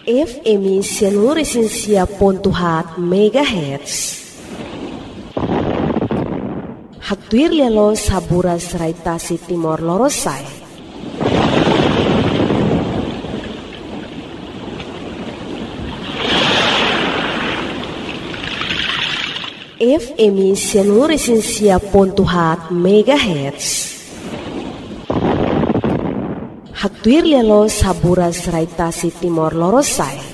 FM seluruh Resensia Pontuhat Megahertz. Haktuir lelo sabura seraitasi Timor Lorosai. FM seluruh Resensia Pontuhat Megahertz. Haktuir lelo sabura seraitasi Timor Lorosai.